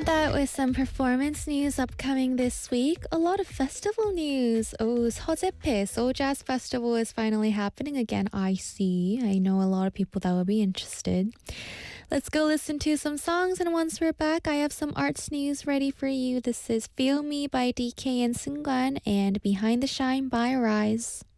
That was some performance news upcoming this week. A lot of festival news. Oh, 서재페 Seoul Jazz Festival is finally happening again. I see. I know a lot of people that will be interested. Let's go listen to some songs, and once we're back, I have some arts news ready for you. This is Feel Me by DK and Seungkwan and Behind the Shine by Rise.